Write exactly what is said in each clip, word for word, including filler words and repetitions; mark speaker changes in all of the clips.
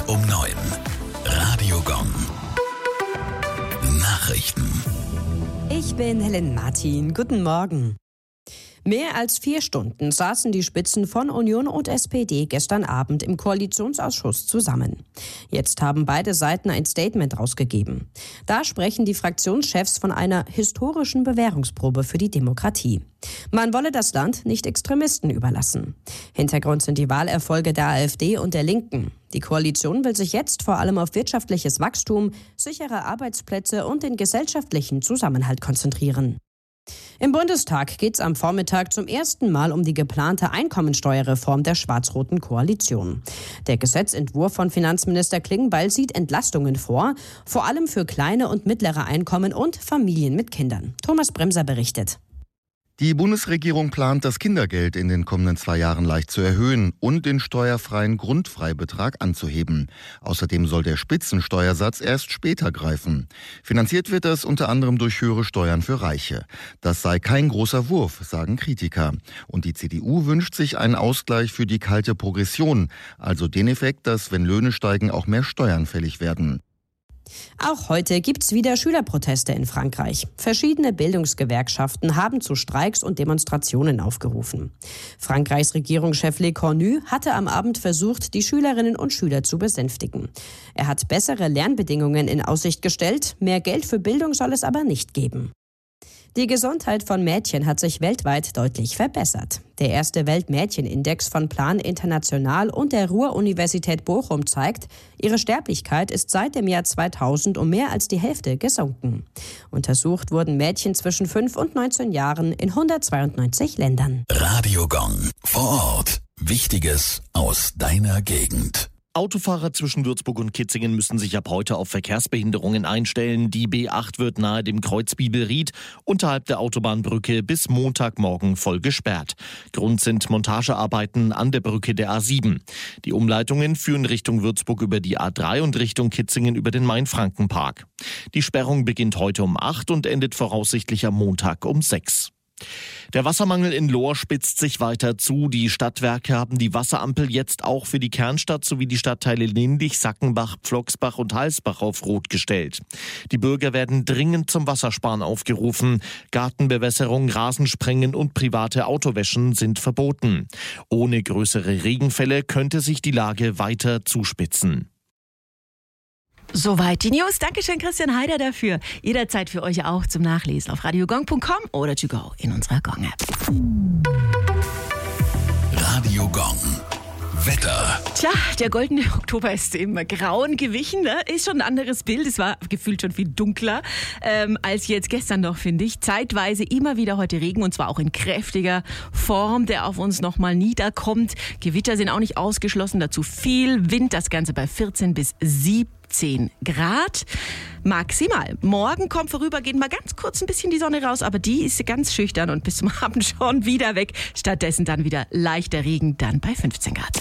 Speaker 1: um neun. Radio Gong. Nachrichten.
Speaker 2: Ich bin Helen Martin. Guten Morgen. Mehr als vier Stunden saßen die Spitzen von Union und S P D gestern Abend im Koalitionsausschuss zusammen. Jetzt haben beide Seiten ein Statement rausgegeben. Da sprechen die Fraktionschefs von einer historischen Bewährungsprobe für die Demokratie. Man wolle das Land nicht Extremisten überlassen. Hintergrund sind die Wahlerfolge der AfD und der Linken. Die Koalition will sich jetzt vor allem auf wirtschaftliches Wachstum, sichere Arbeitsplätze und den gesellschaftlichen Zusammenhalt konzentrieren. Im Bundestag geht es am Vormittag zum ersten Mal um die geplante Einkommensteuerreform der schwarz-roten Koalition. Der Gesetzentwurf von Finanzminister Klingbeil sieht Entlastungen vor, vor allem für kleine und mittlere Einkommen und Familien mit Kindern. Thomas Bremser berichtet.
Speaker 3: Die Bundesregierung plant, das Kindergeld in den kommenden zwei Jahren leicht zu erhöhen und den steuerfreien Grundfreibetrag anzuheben. Außerdem soll der Spitzensteuersatz erst später greifen. Finanziert wird das unter anderem durch höhere Steuern für Reiche. Das sei kein großer Wurf, sagen Kritiker. Und die C D U wünscht sich einen Ausgleich für die kalte Progression, also den Effekt, dass, wenn Löhne steigen, auch mehr Steuern fällig werden.
Speaker 2: Auch heute gibt's wieder Schülerproteste in Frankreich. Verschiedene Bildungsgewerkschaften haben zu Streiks und Demonstrationen aufgerufen. Frankreichs Regierungschef Le Cornu hatte am Abend versucht, die Schülerinnen und Schüler zu besänftigen. Er hat bessere Lernbedingungen in Aussicht gestellt, mehr Geld für Bildung soll es aber nicht geben. Die Gesundheit von Mädchen hat sich weltweit deutlich verbessert. Der erste Weltmädchenindex von Plan International und der Ruhr-Universität Bochum zeigt, ihre Sterblichkeit ist seit dem Jahr zweitausend um mehr als die Hälfte gesunken. Untersucht wurden Mädchen zwischen fünf und neunzehn Jahren in hundertzweiundneunzig Ländern.
Speaker 1: Radio Gong. Vor Ort. Wichtiges aus deiner Gegend.
Speaker 4: Autofahrer zwischen Würzburg und Kitzingen müssen sich ab heute auf Verkehrsbehinderungen einstellen. Die B acht wird nahe dem Kreuz Bibelried unterhalb der Autobahnbrücke bis Montagmorgen voll gesperrt. Grund sind Montagearbeiten an der Brücke der A sieben. Die Umleitungen führen Richtung Würzburg über die A drei und Richtung Kitzingen über den Main-Franken-Park. Die Sperrung beginnt heute um acht und endet voraussichtlich am Montag um sechs. Der Wassermangel in Lohr spitzt sich weiter zu. Die Stadtwerke haben die Wasserampel jetzt auch für die Kernstadt sowie die Stadtteile Lindig, Sackenbach, Pflocksbach und Halsbach auf Rot gestellt. Die Bürger werden dringend zum Wassersparen aufgerufen. Gartenbewässerung, Rasensprengen und private Autowäschen sind verboten. Ohne größere Regenfälle könnte sich die Lage weiter zuspitzen.
Speaker 5: Soweit die News. Dankeschön, Christian Heider, dafür. Jederzeit für euch auch zum Nachlesen auf radiogong punkt com oder to go in unserer Gong-App.
Speaker 1: Radio Gong. Wetter.
Speaker 5: Tja, der goldene Oktober ist im Grauen gewichen. Ne? Ist schon ein anderes Bild. Es war gefühlt schon viel dunkler ähm, als jetzt gestern noch, finde ich. Zeitweise immer wieder heute Regen und zwar auch in kräftiger Form, der auf uns nochmal niederkommt. Gewitter sind auch nicht ausgeschlossen. Dazu viel Wind. Das Ganze bei vierzehn bis siebzehn Grad maximal. Morgen kommt vorübergehend mal ganz kurz ein bisschen die Sonne raus, aber die ist ganz schüchtern und bis zum Abend schon wieder weg. Stattdessen dann wieder leichter Regen, dann bei fünfzehn Grad.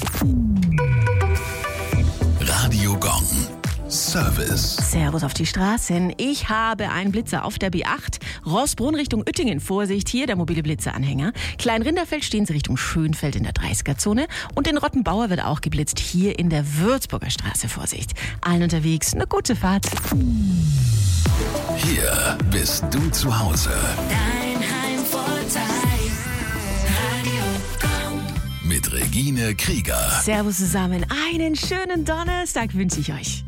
Speaker 1: Radio Gong. Service.
Speaker 5: Servus auf die Straßen. Ich habe einen Blitzer auf der B acht. Rossbrunn Richtung Uettingen. Vorsicht, hier der mobile Blitzeranhänger. Kleinrinderfeld stehen sie Richtung Schönfeld in der dreißiger-Zone. Und in Rottenbauer wird auch geblitzt. Hier in der Würzburger Straße. Vorsicht. Allen unterwegs eine gute Fahrt.
Speaker 1: Hier bist du zu Hause.
Speaker 6: Dein Heimvorteil. Radio Gong.
Speaker 1: Mit Regine Krieger.
Speaker 5: Servus zusammen. Einen schönen Donnerstag wünsche ich euch.